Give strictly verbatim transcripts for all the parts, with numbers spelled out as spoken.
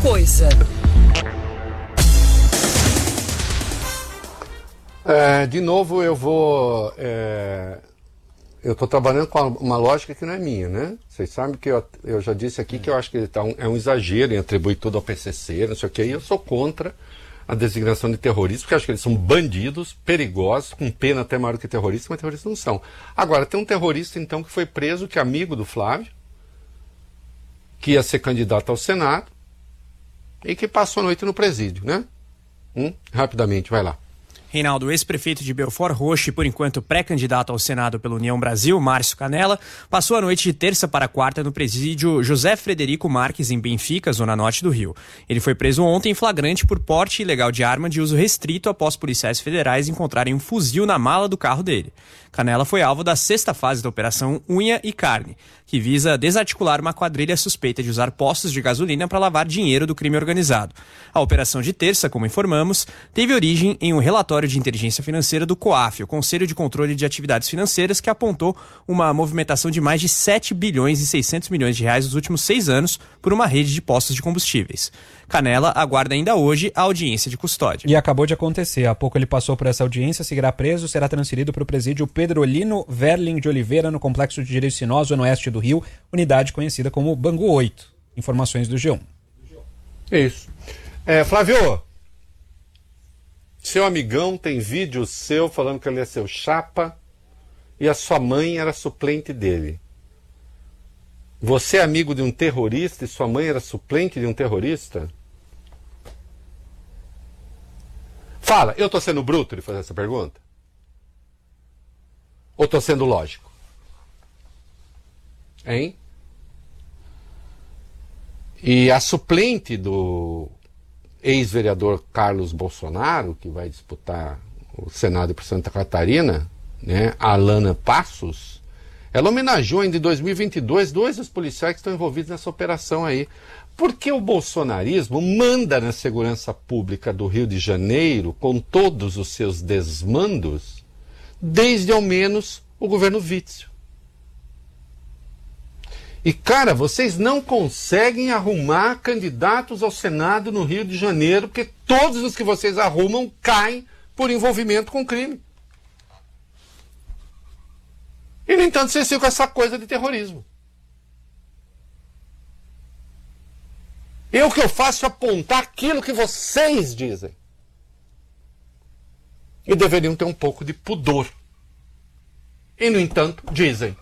coisa. É, de novo, eu vou... É, eu estou trabalhando com uma lógica que não é minha, né? Vocês sabem que eu, eu já disse aqui que eu acho que tá um, é um exagero em atribuir tudo ao P C C, não sei o que, e eu sou contra a designação de terroristas, porque eu acho que eles são bandidos, perigosos, com pena até maior do que terroristas, mas terroristas não são. Agora, tem um terrorista, então, que foi preso, que é amigo do Flávio, que ia ser candidato ao Senado, e que passou a noite no presídio, né? Hum? Rapidamente, vai lá. Reinaldo, ex-prefeito de Belford Roxo e, por enquanto, pré-candidato ao Senado pela União Brasil, Márcio Canella, passou a noite de terça para quarta no presídio José Frederico Marques, em Benfica, zona norte do Rio. Ele foi preso ontem em flagrante por porte ilegal de arma de uso restrito após policiais federais encontrarem um fuzil na mala do carro dele. Canella foi alvo da sexta fase da Operação Unha e Carne, que visa desarticular uma quadrilha suspeita de usar postos de gasolina para lavar dinheiro do crime organizado. A operação de terça, como informamos, teve origem em um relatório de inteligência financeira do COAF, o Conselho de Controle de Atividades Financeiras, que apontou uma movimentação de mais de sete bilhões e seiscentos milhões de reais nos últimos seis anos por uma rede de postos de combustíveis. Canella aguarda ainda hoje a audiência de custódia. E acabou de acontecer. Há pouco ele passou por essa audiência, seguirá preso, será transferido para o presídio Pedrolino Verling de Oliveira, no Complexo de Direito Sinoso, no oeste do Rio, unidade conhecida como Bangu oito. Informações do G um. Isso. É, Flávio, seu amigão tem vídeo seu falando que ele é seu chapa e a sua mãe era suplente dele. Você é amigo de um terrorista e sua mãe era suplente de um terrorista? Fala, eu estou sendo bruto de fazer essa pergunta? Ou estou sendo lógico? Hein? E a suplente do ex-vereador Carlos Bolsonaro, que vai disputar o Senado por Santa Catarina, né, a Alana Passos, ela homenageou ainda em dois mil e vinte e dois dois dos policiais que estão envolvidos nessa operação aí. Porque o bolsonarismo manda na segurança pública do Rio de Janeiro, com todos os seus desmandos, desde ao menos o governo Witzel. E, cara, vocês não conseguem arrumar candidatos ao Senado no Rio de Janeiro, porque todos os que vocês arrumam caem por envolvimento com crime. E, no entanto, vocês ficam com essa coisa de terrorismo. E o que eu faço é apontar aquilo que vocês dizem. E deveriam ter um pouco de pudor. E, no entanto, dizem.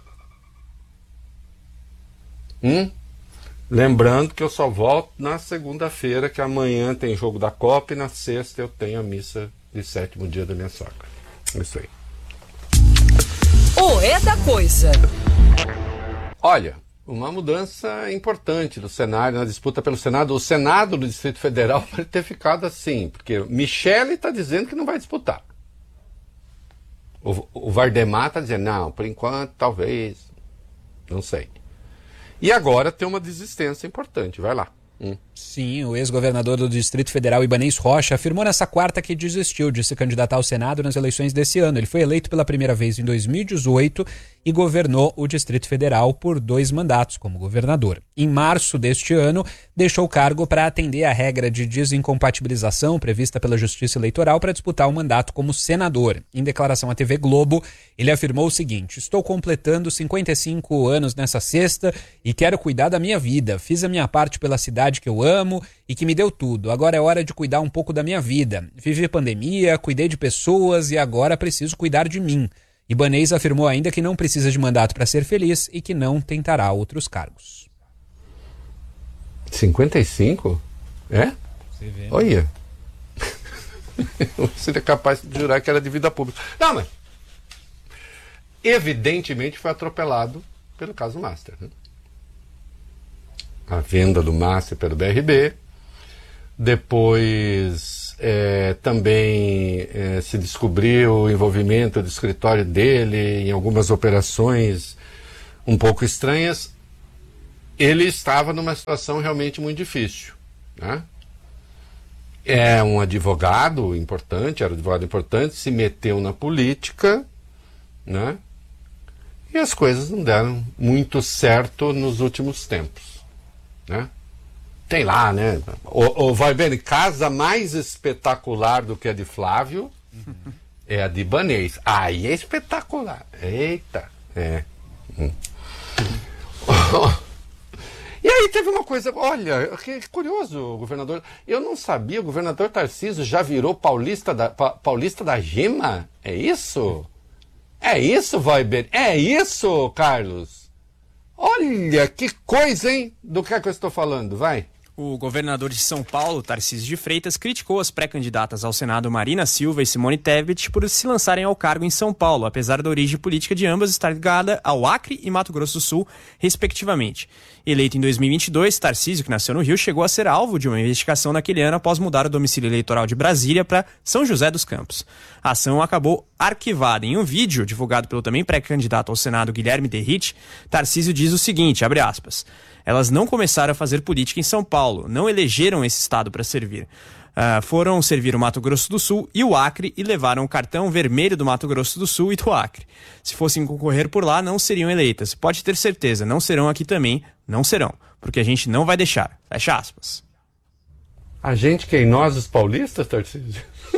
Hum? Lembrando que eu só volto na segunda-feira, que amanhã tem jogo da Copa, e na sexta eu tenho a missa de sétimo dia da minha sogra. É isso aí. O É da Coisa. Olha, uma mudança importante do cenário na disputa pelo Senado. O Senado do Distrito Federal pode ter ficado assim, porque Michele está dizendo que não vai disputar. O, o Vardemar está dizendo, não, por enquanto, talvez, não sei. E agora tem uma desistência importante, vai lá. Hum. Sim, o ex-governador do Distrito Federal, Ibanez Rocha, afirmou nessa quarta que desistiu de se candidatar ao Senado nas eleições desse ano. Ele foi eleito pela primeira vez em dois mil e dezoito e governou o Distrito Federal por dois mandatos como governador. Em março deste ano, deixou o cargo para atender à regra de desincompatibilização prevista pela Justiça Eleitoral para disputar o mandato como senador. Em declaração à T V Globo, ele afirmou o seguinte: estou completando cinquenta e cinco anos nessa sexta e quero cuidar da minha vida. Fiz a minha parte pela cidade que eu amo e que me deu tudo. Agora é hora de cuidar um pouco da minha vida. Vivi pandemia, cuidei de pessoas e agora preciso cuidar de mim. Ibanez afirmou ainda que não precisa de mandato para ser feliz e que não tentará outros cargos. cinquenta e cinco? É? Você vê, né? Olha. Eu seria capaz de jurar que era de vida pública. Não, mas evidentemente foi atropelado pelo caso Master, né? A venda do Master pelo B R B. Depois é, também é, se descobriu o envolvimento do escritório dele em algumas operações um pouco estranhas. Ele estava numa situação realmente muito difícil, né? É um advogado importante, era um advogado importante, se meteu na política, né? E as coisas não deram muito certo nos últimos tempos, né? Sei lá, né? O, o vai bem, casa mais espetacular do que a de Flávio é a de Ibanez. Aí é espetacular. Eita, é. Hum. E aí teve uma coisa, olha, que curioso, o governador. Eu não sabia, o governador Tarcísio já virou paulista da, pa, paulista da Gema? É isso? É isso, vai bem? É isso, Carlos? Olha, que coisa, hein? Do que é que eu estou falando, vai. O governador de São Paulo, Tarcísio de Freitas, criticou as pré-candidatas ao Senado Marina Silva e Simone Tebet por se lançarem ao cargo em São Paulo, apesar da origem política de ambas estar ligada ao Acre e Mato Grosso do Sul, respectivamente. Eleito em dois mil e vinte e dois, Tarcísio, que nasceu no Rio, chegou a ser alvo de uma investigação naquele ano após mudar o domicílio eleitoral de Brasília para São José dos Campos. A ação acabou arquivada. Em um vídeo divulgado pelo também pré-candidato ao Senado Guilherme Derrite, Tarcísio diz o seguinte, abre aspas, elas não começaram a fazer política em São Paulo, não elegeram esse estado para servir. Uh, foram servir o Mato Grosso do Sul e o Acre e levaram o cartão vermelho do Mato Grosso do Sul e do Acre. Se fossem concorrer por lá, não seriam eleitas. Pode ter certeza, não serão aqui também, não serão, porque a gente não vai deixar. Fecha aspas. A gente quem? Nós, os paulistas, Tarcísio?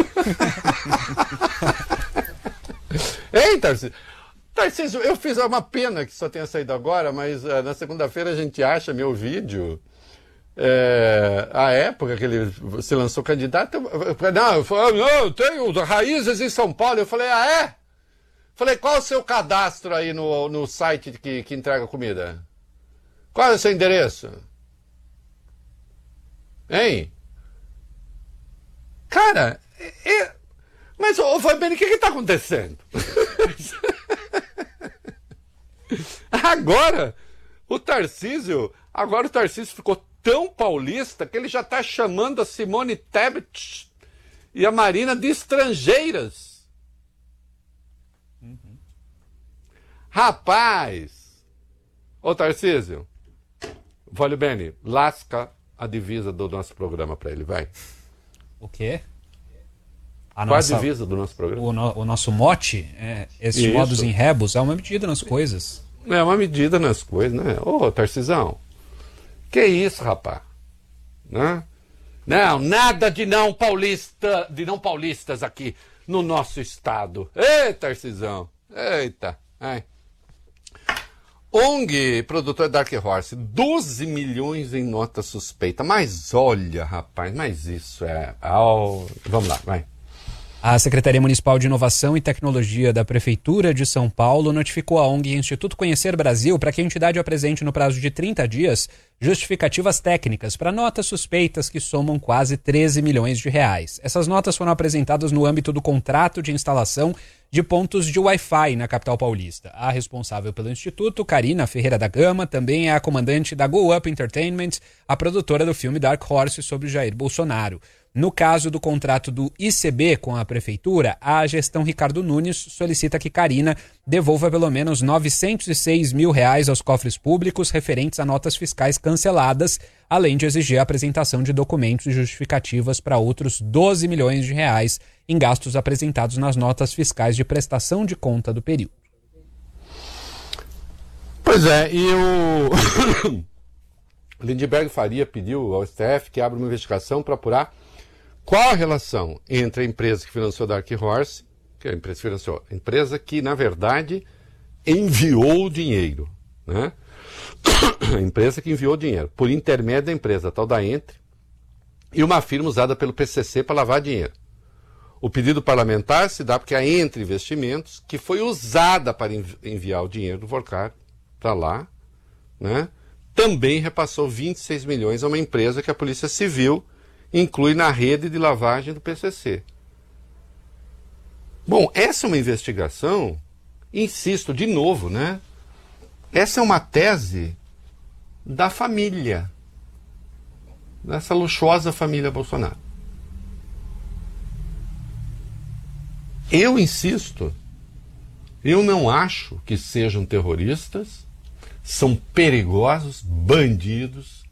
Ei, Tarcísio! Tarcísio, eu fiz uma pena que só tenha saído agora, mas uh, na segunda-feira a gente acha meu vídeo. É, a época que ele se lançou candidato, eu, eu, não, eu falei, não, eu tenho raízes em São Paulo. Eu falei, ah, é? Falei, qual é o seu cadastro aí no, no site que, que entrega comida? Qual é o seu endereço? Hein? Cara, é, mas, ô, Fabiano, o que que tá acontecendo? Agora, o Tarcísio, agora o Tarcísio ficou tão paulista que ele já está chamando a Simone Tebet e a Marina de estrangeiras. Uhum. Rapaz! Ô Tarcísio, vale bem, lasca a divisa do nosso programa para ele, vai. O quê? A Qual nossa, a divisa do nosso programa? O, no, o nosso mote, é, esses Isso. modos em rebus, é uma medida nas coisas. É uma medida nas coisas, né? Ô, Tarcisão, que isso, rapaz? Né? Não, nada de não paulista, de não paulistas aqui no nosso estado. Ei, Tarcisão, eita, ai. O N G, produtor Dark Horse, doze milhões em nota suspeita. Mas olha, rapaz, mas isso é... Oh, vamos lá, vai. A Secretaria Municipal de Inovação e Tecnologia da Prefeitura de São Paulo notificou a O N G Instituto Conhecer Brasil para que a entidade apresente no prazo de trinta dias justificativas técnicas para notas suspeitas que somam quase treze milhões de reais. Essas notas foram apresentadas no âmbito do contrato de instalação de pontos de Wi-Fi na capital paulista. A responsável pelo Instituto, Karina Ferreira da Gama, também é a comandante da Go Up Entertainment, a produtora do filme Dark Horse sobre Jair Bolsonaro. No caso do contrato do I C B com a Prefeitura, a gestão Ricardo Nunes solicita que Karina devolva pelo menos novecentos e seis mil reais aos cofres públicos referentes a notas fiscais canceladas, além de exigir a apresentação de documentos e justificativas para outros doze milhões de reais em gastos apresentados nas notas fiscais de prestação de conta do período. Pois é, e o Lindbergh Faria pediu ao S T F que abra uma investigação para apurar qual a relação entre a empresa que financiou Dark Horse, que é a empresa que financiou, a empresa que, na verdade, enviou o dinheiro, né? A empresa que enviou o dinheiro, por intermédio da empresa, tal da Entre, e uma firma usada pelo P C C para lavar dinheiro. O pedido parlamentar se dá porque a Entre Investimentos, que foi usada para enviar o dinheiro do Vorcar para lá, né, também repassou vinte e seis milhões a uma empresa que a Polícia Civil inclui na rede de lavagem do P C C. Bom, essa é uma investigação, insisto, de novo, né? Essa é uma tese da família, dessa luxuosa família Bolsonaro. Eu insisto, eu não acho que sejam terroristas, são perigosos, bandidos,